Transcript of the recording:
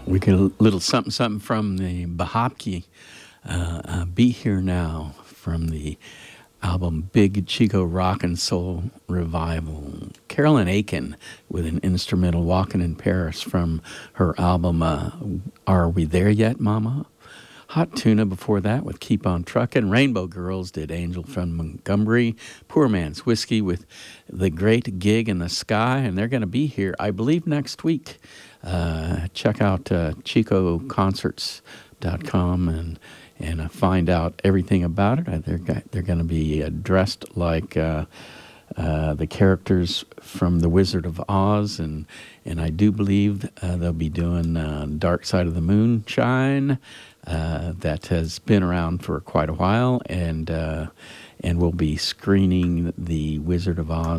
We get a little something, something from the Bahopki. Be Here Now from the album Big Chico Rock and Soul Revival. Carolyn Aiken with an instrumental Walking in Paris from her album Are We There Yet, Mama? Hot Tuna before that with Keep On Truckin'. Rainbow Girls did Angel from Montgomery. Poor Man's Whiskey with The Great Gig in the Sky. And they're going to be here, I believe, next week. Check out chicoconcerts.com and find out everything about it. They're going to be dressed like the characters from The Wizard of Oz, and I do believe they'll be doing Dark Side of the Moonshine. That has been around for quite a while, and we'll be screening The Wizard of Oz